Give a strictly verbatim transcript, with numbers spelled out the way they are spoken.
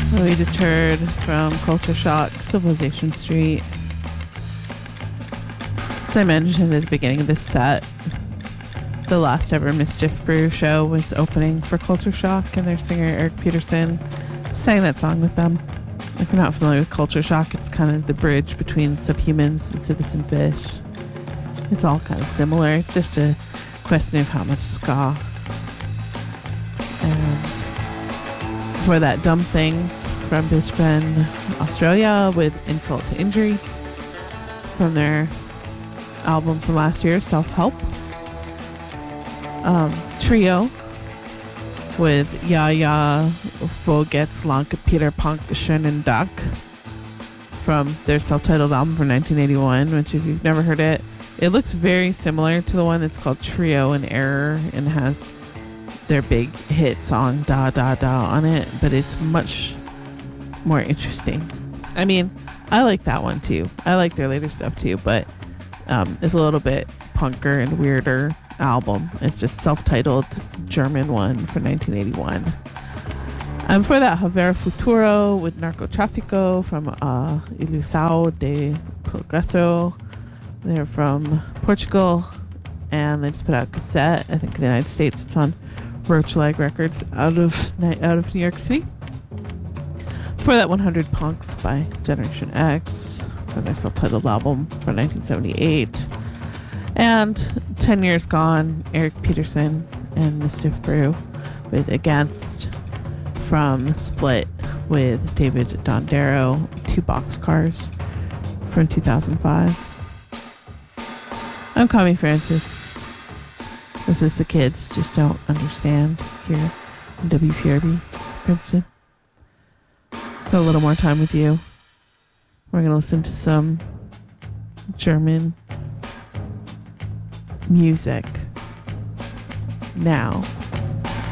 We just heard from Culture Shock, Civilization Street. As I mentioned at the beginning of this set, the last ever Mischief Brew show was opening for Culture Shock, and their singer Eric Peterson sang that song with them. If you're not familiar with Culture Shock, it's kind of the bridge between Subhumans and Citizen Fish. It's all kind of similar. It's just a question of how much ska. And for that, Dumb Things from Brisbane, Australia, with Insult to Injury from their album from last year, Self-Help. Um, Trio with Ja Ja Wo Gets Lank Peter Punk Schönen Dank from their self-titled album from nineteen eighty-one, which if you've never heard it, it looks very similar to the one that's called Trio and Error and has their big hit song Da Da Da on it, but it's much more interesting. I mean, I like that one too. I like their later stuff too, but um, it's a little bit punker and weirder album. It's just self-titled German one from nineteen eighty-one. Um, for that, Haver Futuro with Narcotrafico from uh, Ilusão de Progresso. They're from Portugal, and they just put out a cassette. I think in the United States it's on Roachlag Records out of out of New York City. For that, one hundred Punks by Generation X from their self-titled album from nineteen seventy-eight. And ten Years Gone, Eric Peterson and Mischief Brew with Against from Split with David Dondero, two boxcars from two thousand five. I'm Connie Francis. This is The Kids Just Don't Understand here on W P R B Princeton. Got a little more time with you. We're going to listen to some German music now.